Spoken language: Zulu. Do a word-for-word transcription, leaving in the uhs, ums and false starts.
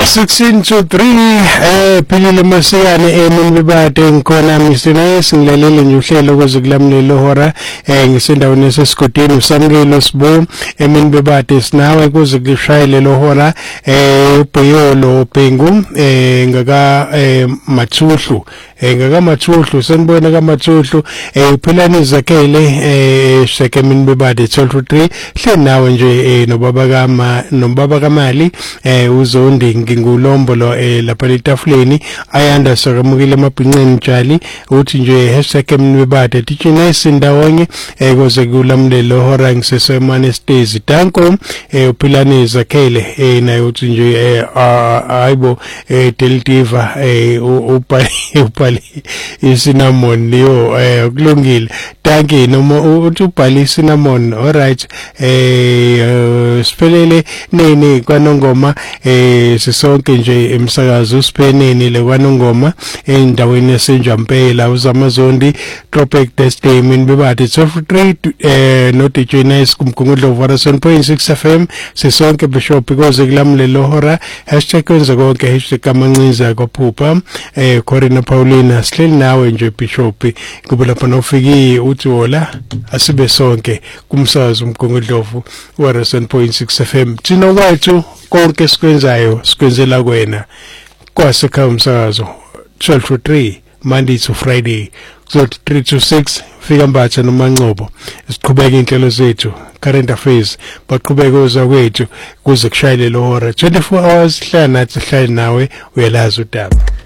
sixteen to three eh philile masiyane emini bebade ngikhona misina singilalele nje uhlelo kwezokulamulelo hora eh ngisendaweni esesigodini usamlilo sibu emini bebade sinawe kuze kushayele lo hora eh ubheyolo Bhengu eh ngaka eh Mathuhlu eh ngaka Mathuhlu sanibona ka Mathuhlu eh philani zakhele eh shekemini bebade twelve to three hle nawe nje no baba kama no baba kamali eh uzondi ngingulombo lo eh lapha letafuleni ayanda sokamukile emabhinceni njali uthi nje hashtag emnibebade tichina isindawonye eh koze kulamlelo hora ngisesemane stays danko eh uphilani zakhele eh naye uthi nje eh ayibo eh deltiva eh upali upali isinamon liyo eh kulungile danke noma uthi ubhali isinamon all right eh siphelele nene kwanongoma eh sisonke nje emsakazo sipheneni le kwanongoma endaweni yasenjampela uzamazondi tropic Thursday min bebade twelve to three eh no D J Nice kumgungudlo vara seven point six F M sisonke bishop because kulamlelo hora hashtag kwenza konke hashtag kamancinza kwaphupha eh Corina Paulina sihleli nawe nje bishop kuba lapha nofiki uthi wola asibe sonke kumsazo umgungudlovu vara seven point six F M thina kwethu konke sikwenzayo sikwenzela kwena kwasekha umsakazo twelve to three Monday to Friday kuzothi three to six fika mbatha nomancobo siqhubeka inhlelo zethu current affairs baqhubeka uza kwethu kuze kushayele lo hora twenty-four hours hlala nathi hlala nawe uyalazi udaba.